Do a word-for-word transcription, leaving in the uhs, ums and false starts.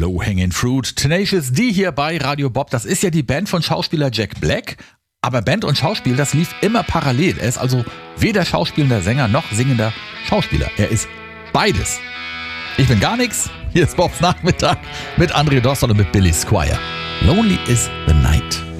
Low-Hanging Fruit, Tenacious D hier bei Radio Bob. Das ist ja die Band von Schauspieler Jack Black. Aber Band und Schauspiel, das lief immer parallel. Er ist also weder schauspielender Sänger noch singender Schauspieler. Er ist beides. Ich bin gar nichts. Hier ist Bobs Nachmittag mit André Dostal und mit Billy Squier. Lonely is the Night.